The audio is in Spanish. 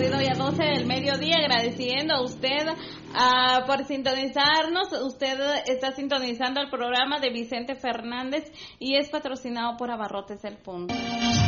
transcurrido ya 12 del mediodía, agradeciendo a usted por sintonizarnos. Usted está sintonizando el programa de Vicente Fernández y es patrocinado por Abarrotes El Punto.